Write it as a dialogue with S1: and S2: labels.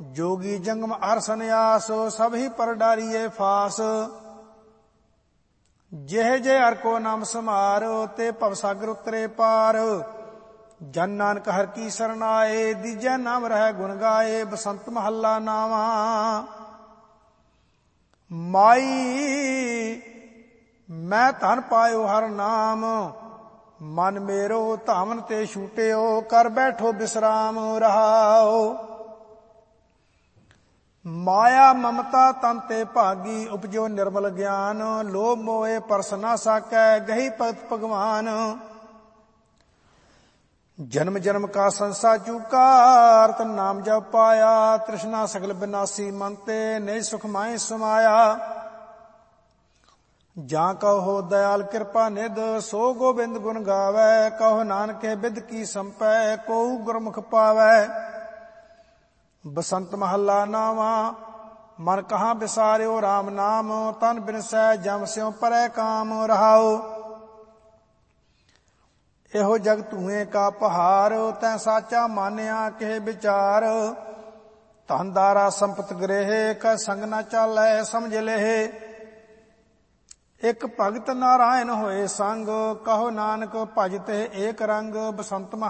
S1: जोगी जंगम अर सन्यास, सब ही पर डारिये फास। जेह जे हर को नाम समार, ते भवसागर उतरे पार। जन नानक हर की शरण आए, दीजै नाम रह गुण गाए। बसंत महला नावा। माई मैं धन पायो हर नाम, मन मेरो धामन ते छूटियो। कर बैठो विश्राम रहाओ। माया ममता तन ते भागी, उपजो निर्मल ज्ञान। लोभ मोहे परस ना साकै, गही भगत भगवान। जन्म जन्म का संसा चूका, अर्थ नाम जब पाया। तृष्णा सगल विनाशी मन ते, नहीं सुख माए समाया। जा कहो दयाल कृपा निध, सो गोबिंद गुण गावै। कहो नानक बिद की संपै, को गुरमुख पावै। बसंत महला नावा। मन कहाँ बिसारियो राम नाम, तन बिनसै जम स्यों परै काम रहाओ। एहो जग धुएं का पहाड़, तै साचा मानिया के विचार। धन दारा संपत गृह, कै संग न चालै समझ लेहे। एक भगत नारायण होए संग, कहो नानक भज ते एक रंग। बसंत